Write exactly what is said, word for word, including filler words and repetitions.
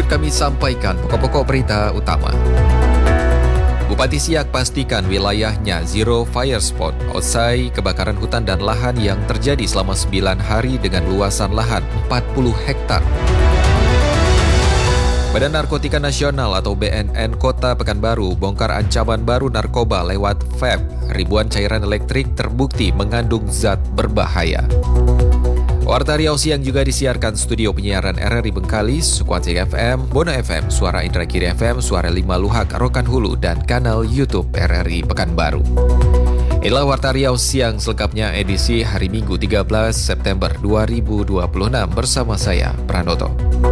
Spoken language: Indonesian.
kami sampaikan pokok-pokok berita utama. Bupati Siak pastikan wilayahnya zero fire spot usai kebakaran hutan dan lahan yang terjadi selama sembilan hari dengan luasan lahan empat puluh hektar. Badan Narkotika Nasional atau B N N Kota Pekanbaru bongkar ancaman baru narkoba lewat vape. Ribuan cairan elektrik terbukti mengandung zat berbahaya. Warta Riau Siang juga disiarkan studio penyiaran R R I Bengkalis, Sukuansi F M, Bono F M, Suara Indrakiri F M, Suara Lima Luhak, Rokan Hulu, dan kanal YouTube R R I Pekanbaru. Inilah Warta Riau Siang selengkapnya edisi hari Minggu tiga belas September dua ribu dua puluh enam bersama saya, Pranoto.